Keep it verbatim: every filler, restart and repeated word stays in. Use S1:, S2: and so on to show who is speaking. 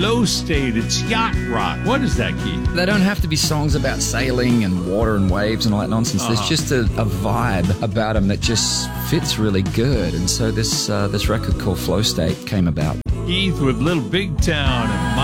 S1: Flow State, it's yacht rock. What is that, Keith?
S2: They don't have to be songs about sailing and water and waves and all that nonsense. Uh-huh. There's just a, a vibe about them that just fits really good. And so this uh, this record called Flow State came about.
S1: Keith with Little Big Town and